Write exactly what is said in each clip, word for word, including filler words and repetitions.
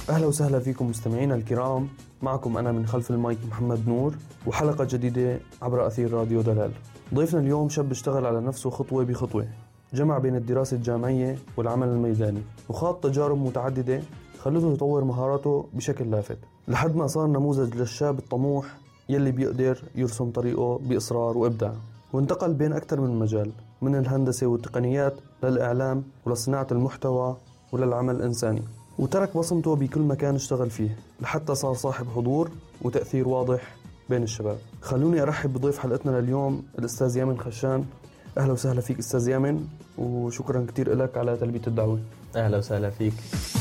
أهلا وسهلا فيكم مستمعينا الكرام. معكم أنا من خلف المايك محمد نور، وحلقة جديدة عبر أثير راديو دلال. ضيفنا اليوم شاب اشتغل على نفسه خطوة بخطوة، جمع بين الدراسة الجامعية والعمل الميداني، وخاض تجارب متعددة خلته يطور مهاراته بشكل لافت لحد ما صار نموذج للشاب الطموح يلي بيقدر يرسم طريقه بإصرار وإبداع. وانتقل بين أكثر من مجال، من الهندسة والتقنيات للإعلام ولصناعة المحتوى وللعمل الإنساني، وترك بصمته بكل مكان اشتغل فيه لحتى صار صاحب حضور وتأثير واضح بين الشباب. خلوني أرحب بضيف حلقتنا لليوم الأستاذ يامن خشان. أهلا وسهلا فيك أستاذ يامن، وشكرا كتير لك على تلبية الدعوة. أهلا وسهلا فيك.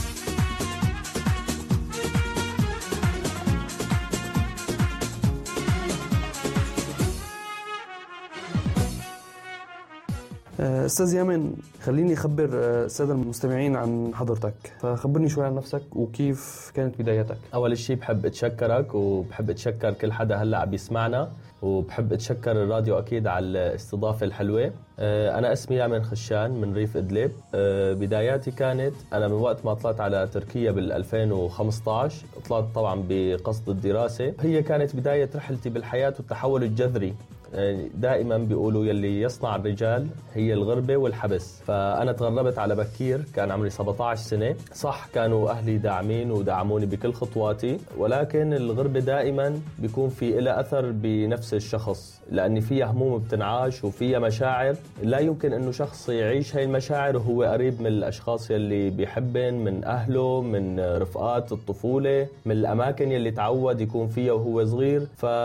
أستاذ يامن، خليني أخبر السادة المستمعين عن حضرتك، فخبرني شوي عن نفسك وكيف كانت بدايتك. أول شيء بحب أتشكرك، وبحب أتشكر كل حدا هلأ عم بيسمعنا، وبحب أتشكر الراديو أكيد على الاستضافة الحلوة. أنا اسمي يامن خشان من ريف إدلب. بداياتي كانت أنا من وقت ما طلعت على تركيا بالألفين وخمسطعش، طلعت طبعا بقصد الدراسة. هي كانت بداية رحلتي بالحياة والتحول الجذري. دائما بيقولوا يلي يصنع الرجال هي الغربة والحبس، فأنا تغربت على بكير، كان عمري سبعطعش سنة. صح كانوا أهلي داعمين ودعموني بكل خطواتي، ولكن الغربة دائما بيكون في إلها أثر بنفس الشخص، لأن فيها هموم بتنعاش وفيها مشاعر لا يمكن أنه شخص يعيش هاي المشاعر وهو قريب من الأشخاص يلي بيحبن، من أهله، من رفقات الطفولة، من الأماكن يلي تعود يكون فيها وهو صغير.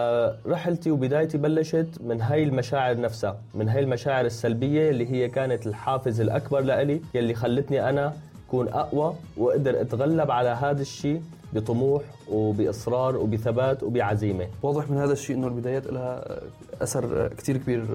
فرحلتي وبدايتي بلشت من هاي المشاعر نفسها، من هاي المشاعر السلبية اللي هي كانت الحافز الأكبر لإلي، يلي خلتني أنا أكون أقوى وأقدر أتغلب على هذا الشيء بطموح وبإصرار وبثبات وبعزيمة. واضح من هذا الشيء أنه البدايات لها أثر كتير كبير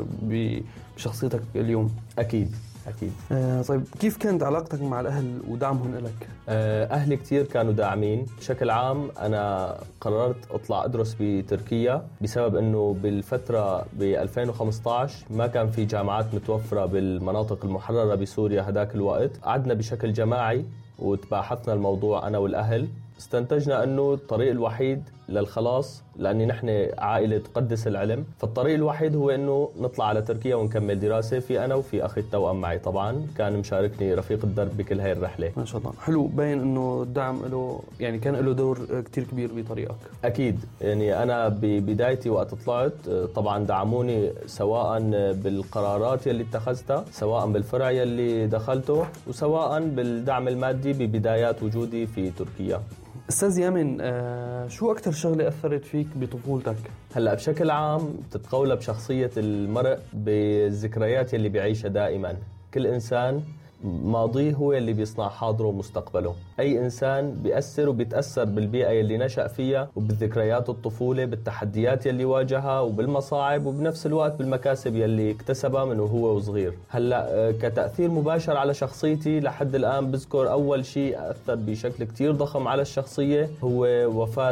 بشخصيتك اليوم. أكيد أكيد. آه طيب، كيف كانت علاقتك مع الأهل ودعمهم لك؟ آه أهلي كتير كانوا داعمين. بشكل عام أنا قررت أطلع أدرس بتركيا بسبب أنه بالفترة ب ألفين وخمسطعش ما كان في جامعات متوفرة بالمناطق المحررة بسوريا هداك الوقت. قعدنا بشكل جماعي وتباحثنا الموضوع أنا والأهل، استنتجنا أنه الطريق الوحيد للخلاص، لأني نحن عائلة تقدس العلم، فالطريق الوحيد هو أنه نطلع على تركيا ونكمل دراسة. في أنا وفي أخي التوأم معي طبعا، كان مشاركني رفيق الدرب بكل هاي الرحلة. ما شاء الله، حلو. باين أنه الدعم له يعني كان له دور كتير كبير بطريقك. أكيد. يعني أنا ببدايتي وقت طلعت طبعا دعموني، سواء بالقرارات يلي اتخذتها، سواء بالفرع يلي دخلته، وسواء بالدعم المادي ببدايات وجودي في تركيا. أستاذ يامن، آه شو أكتر شغلة أثرت فيك بطفولتك؟ هلأ بشكل عام تتقولب شخصية المرء بالذكريات يلي بيعيشها دائما. كل إنسان ماضيه هو اللي بيصنع حاضره ومستقبله. أي إنسان بيأثر وبيتأثر بالبيئة يلي نشأ فيها، وبالذكريات الطفولة، بالتحديات يلي واجهها، وبالمصاعب، وبنفس الوقت بالمكاسب يلي اكتسبها من وهو وصغير. هلأ كتأثير مباشر على شخصيتي لحد الآن بذكر أول شيء أثر بشكل كتير ضخم على الشخصية هو وفاة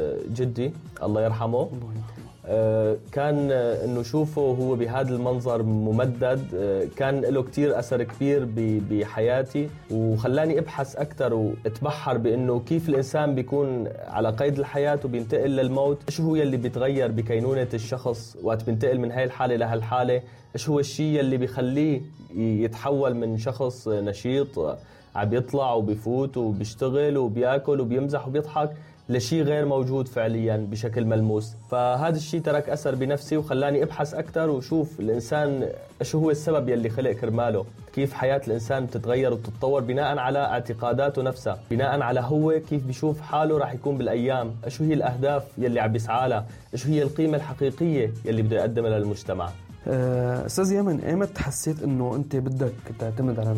جدي الله يرحمه. كان انه شوفه هو بهذا المنظر ممدد كان له كتير اثر كبير بحياتي، وخلاني ابحث اكثر واتبحر بانه كيف الانسان بيكون على قيد الحياه وبينتقل للموت. ايش هو يلي بيتغير بكينونه الشخص وقت بينتقل من هاي الحاله لهالحاله؟ ايش هو الشيء يلي بيخليه يتحول من شخص نشيط عم يطلع وبيفوت وبيشتغل وبياكل وبيمزح وبيضحك لشيء غير موجود فعليا بشكل ملموس؟ فهذا الشيء ترك أثر بنفسي وخلاني أبحث أكثر وشوف الإنسان شو هو السبب يلي خلق كرماله، كيف حياة الإنسان بتتغير وتتطور بناء على اعتقاداته نفسها، بناء على هو كيف بيشوف حاله راح يكون بالأيام، شو هي الأهداف يلي عم بيسعى لها، شو هي القيمة الحقيقية يلي بده يقدمها للمجتمع. أستاذ يامن، ايمت حسيت إنه أنت بدك تعتمد على